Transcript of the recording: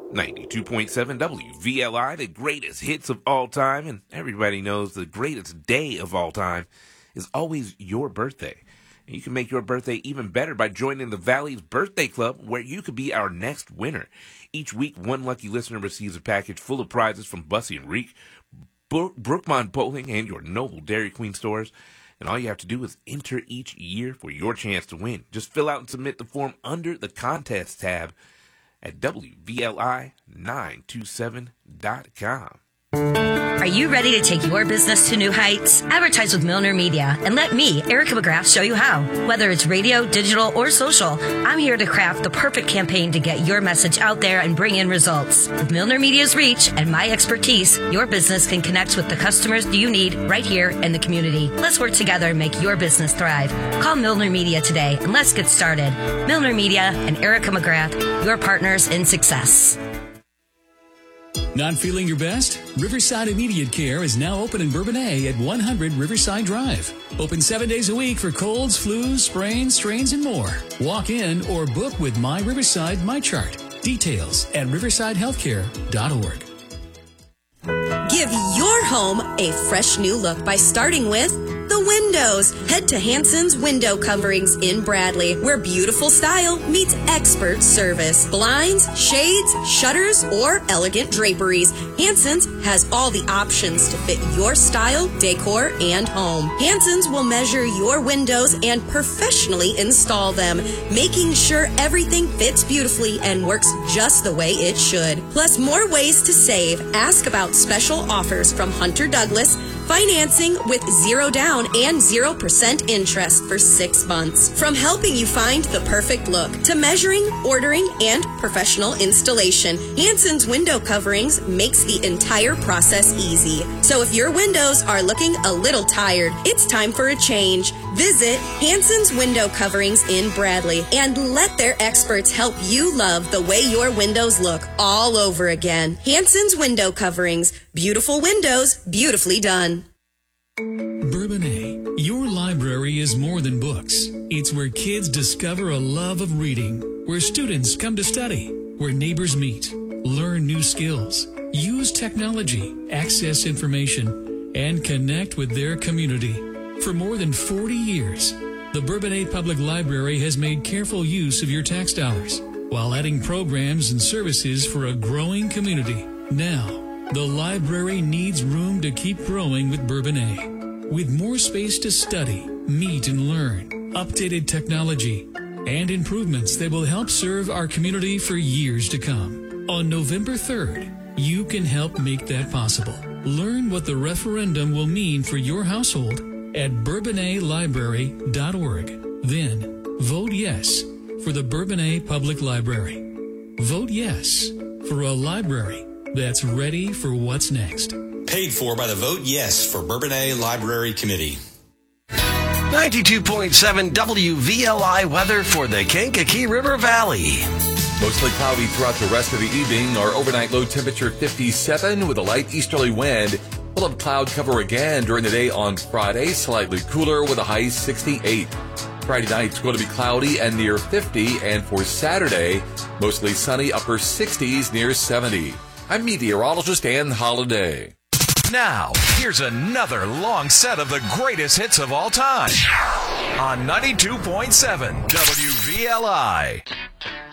92.7 WVLI, the greatest hits of all time, and everybody knows the greatest day of all time is always your birthday. And you can make your birthday even better by joining the Valley's Birthday Club, where you could be our next winner. Each week, one lucky listener receives a package full of prizes from Bussy and Reek, Brookmont Bowling, and your Noble Dairy Queen stores. And all you have to do is enter each year for your chance to win. Just fill out and submit the form under the contest tab at WVLI927.com. Are you ready to take your business to new heights? Advertise with Milner Media and let me, Erica McGrath, show you how. Whether it's radio, digital, or social, I'm here to craft the perfect campaign to get your message out there and bring in results. With Milner Media's reach and my expertise, your business can connect with the customers you need right here in the community. Let's work together and make your business thrive. Call Milner Media today and let's get started. Milner Media and Erica McGrath, your partners in success. Not feeling your best? Riverside Immediate Care is now open in Bourbonnais at 100 Riverside Drive. Open 7 days a week for colds, flus, sprains, strains, and more. Walk in or book with My Riverside MyChart. Details at riversidehealthcare.org. Give your home a fresh new look by starting with the windows. Head to Hanson's Window Coverings in Bradley, where beautiful style meets expert service. Blinds, shades, shutters, or elegant draperies. Hanson's has all the options to fit your style, decor, and home. Hanson's will measure your windows and professionally install them, making sure everything fits beautifully and works just the way it should. Plus, more ways to save. Ask about special offers from Hunter Douglas, financing with 0 down and 0% interest for 6 months. From helping you find the perfect look to measuring, ordering, and professional installation, Hanson's Window Coverings makes the entire process easy. So if your windows are looking a little tired, it's time for a change. Visit Hanson's Window Coverings in Bradley and let their experts help you love the way your windows look all over again. Hanson's Window Coverings. Beautiful windows, beautifully done. Bourbonnais, your library is more than books. It's where kids discover a love of reading, where students come to study, where neighbors meet, learn new skills, use technology, access information, and connect with their community. For more than 40 years, the Bourbonnais Public Library has made careful use of your tax dollars while adding programs and services for a growing community. Now, the library needs room to keep growing with Bourbonnais. With more space to study, meet, and learn, updated technology, and improvements that will help serve our community for years to come. On November 3rd, you can help make that possible. Learn what the referendum will mean for your household at bourbonnaislibrary.org. Then, vote yes for the Bourbonnais Public Library. Vote yes for a library that's ready for what's next. Paid for by the Vote Yes for Bourbonnais Library Committee. 92.7 WVLI weather for the Kankakee River Valley. Mostly cloudy throughout the rest of the evening. Our overnight low temperature 57 with a light easterly wind. We'll have cloud cover again during the day on Friday, slightly cooler with a high 68. Friday night's going to be cloudy and near 50, and for Saturday, mostly sunny, upper 60s near 70. I'm meteorologist Ann Holiday. Now, here's another long set of the greatest hits of all time on 92.7 WVLI.